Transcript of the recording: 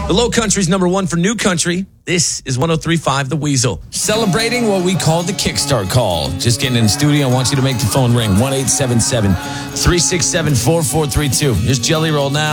The Low Country's number one for new country. This is 103.5 The Weasel. Celebrating what we call the Kickstart call. Just getting in the studio. I want you to make the phone ring. 1-877-367-4432. Here's Jelly Roll now.